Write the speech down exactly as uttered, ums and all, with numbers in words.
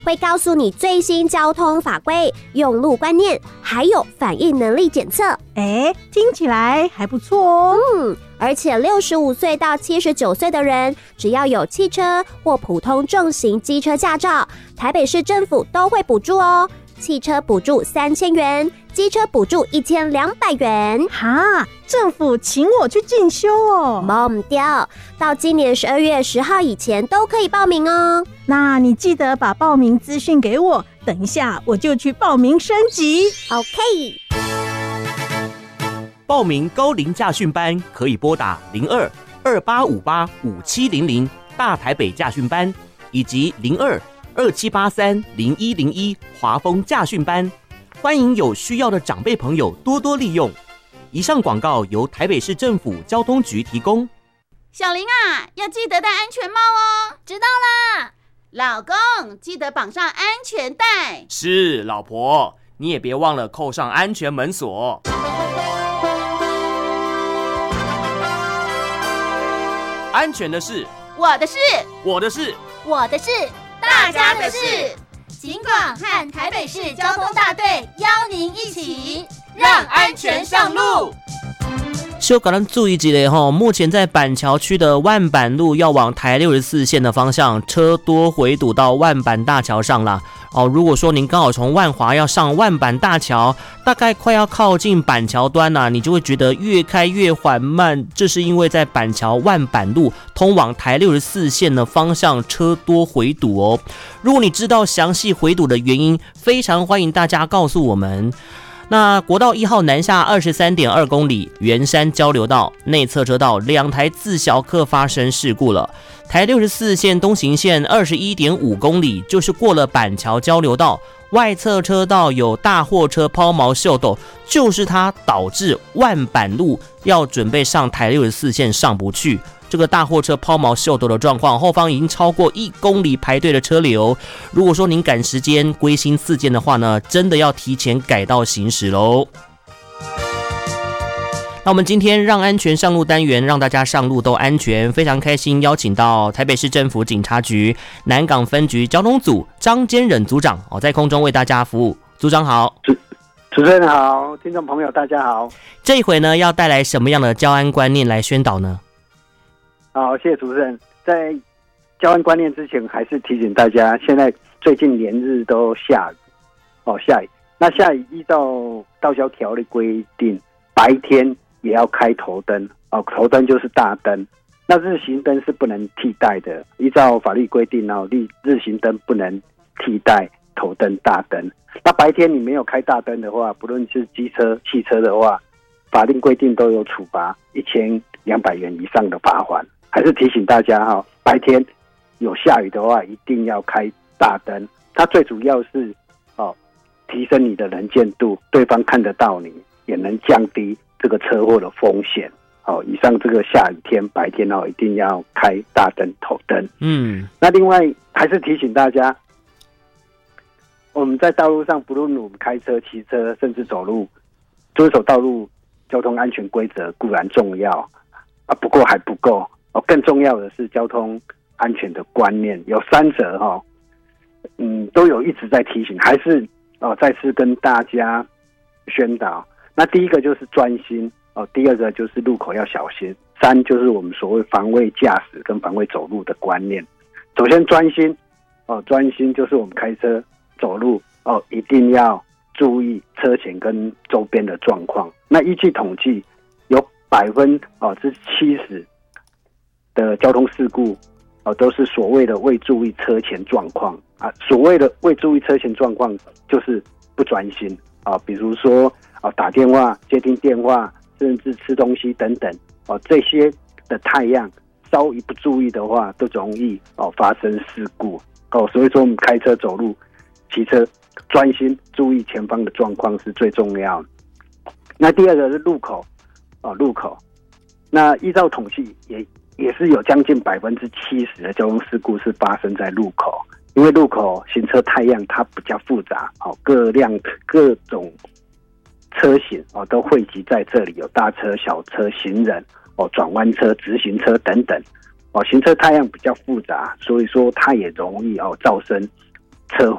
会告诉你最新交通法规、用路观念，还有反应能力检测。 哎，听起来还不错哦。 嗯，而且六十五岁到七十九岁的人，只要有汽车或普通重型机车驾照，台北市政府都会补助哦。汽车补助三千元，机车补助一千两百元。 哈，政府请我去进修哦。 忘掉，到今年十二月十号以前都可以报名哦。 那你记得把报名资讯给我，等一下我就去报名升级。 OK。 报名高龄驾训班可以拨打零二二八五八五七零零大台北驾训班，以及零二二七八三零一零一华丰驾训班，欢迎有需要的长辈朋友多多利用。以上广告由台北市政府交通局提供。 小林啊，要记得戴安全帽哦。 知道啦。 老公，记得绑上安全带。 是，老婆，你也别忘了扣上安全门锁。安全的事， 我的事， 我的事， 我的事，大家的事。警广和台北市交通大队邀您一起让安全上路。 就赶咱注意一下哈，目前在板桥区的万板路要往台六十四线的方向，车多回堵到万板大桥上啦。哦，如果说您刚好从万华要上万板大桥，大概快要靠近板桥端啦、啊，你就会觉得越开越缓慢。这是因为在板桥万板路通往台六十四线的方向车多回堵哦。如果你知道详细回堵的原因，非常欢迎大家告诉我们。那国道一号南下 二十三点二公里，圆山交流道内侧车道两台自小客发生事故了。台六十四线东行线 二十一点五公里，就是过了板桥交流道，外侧车道有大货车抛锚秀逗，就是它导致万板路要准备上台六十四线上不去。这个大货车抛锚秀逗的状况，后方已经超过一公里排队的车流。如果说您赶时间归心似箭的话呢，真的要提前改道行驶喽。那我们今天让安全上路单元，让大家上路都安全，非常开心邀请到台北市政府警察局南港分局交通组张坚忍组长哦，在空中为大家服务。组长好。 主主持人好，听众朋友大家好。 这一回呢，要带来什么样的交安观念来宣导呢？ 好，谢谢主持人。在交安观念之前，还是提醒大家，现在最近连日都下雨，哦，下雨。那下雨依照道交条例规定，白天也要开头灯，哦，头灯就是大灯。那日行灯是不能替代的，依照法律规定哦，日日行灯不能替代头灯、大灯。那白天你没有开大灯的话，不论是机车、汽车的话，法令规定都有处罚一千两百元以上的罚款。还是提醒大家哈，白天有下雨的话，一定要开大灯。它最主要是哦，提升你的能见度，对方看得到你，也能降低这个车祸的风险。哦，以上这个下雨天白天哦，一定要开大灯、头灯。嗯，那另外还是提醒大家，我们在道路上，不论我们开车、骑车，甚至走路，遵守道路交通安全规则固然重要啊，不过还不够。哦，更重要的是交通安全的观念，有三者哈、哦，嗯，都有一直在提醒，还是哦再次跟大家宣导。那第一个就是专心哦，第二个就是路口要小心，三就是我们所谓防卫驾驶跟防卫走路的观念。首先专心哦，专心就是我们开车走路哦，一定要注意车前跟周边的状况。那依据统计，有百分哦之七十。的交通事故，哦，都是所谓的未注意车前状况啊。所谓的未注意车前状况，就是不专心啊，比如说啊打电话、接听电话，甚至吃东西等等，哦，这些的态样，稍一不注意的话，都容易哦发生事故哦。所以说，我们开车、走路、骑车，专心注意前方的状况是最重要的。那第二个是路口，哦，路口，那依照统计也。也是有将近百分之七十的交通事故是发生在路口，因为路口行车态样它比较复杂，哦，各辆各种车型哦都汇集在这里，有大车、小车、行人哦、转弯车、直行车等等，哦，行车态样比较复杂，所以说它也容易哦造成车